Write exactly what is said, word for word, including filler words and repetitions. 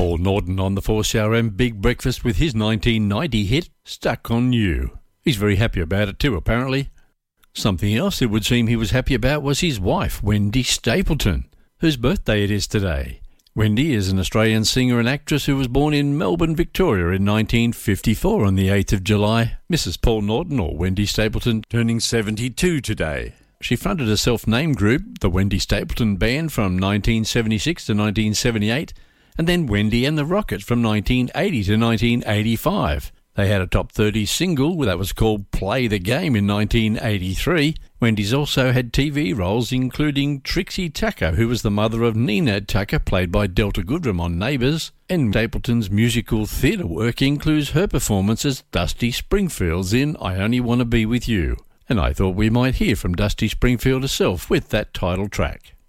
Paul Norton on the four C R M Big Breakfast with his nineteen ninety hit, Stuck on You. He's very happy about it too, apparently. Something else it would seem he was happy about was his wife, Wendy Stapleton, whose birthday it is today. Wendy is an Australian singer and actress who was born in Melbourne, Victoria in nineteen fifty-four on the eighth of July. Missus Paul Norton, or Wendy Stapleton, turning seventy-two today. She fronted a self-named group, the Wendy Stapleton Band, from nineteen seventy-six to nineteen seventy-eight, and then Wendy and the Rockets from nineteen eighty to nineteen eighty-five. They had a top thirty single that was called Play the Game in nineteen eighty-three. Wendy's also had T V roles including Trixie Tucker, who was the mother of Nina Tucker, played by Delta Goodrem on Neighbours, and Stapleton's musical theatre work includes her performance as Dusty Springfield's in I Only Want to Be With You. And I thought we might hear from Dusty Springfield herself with that title track.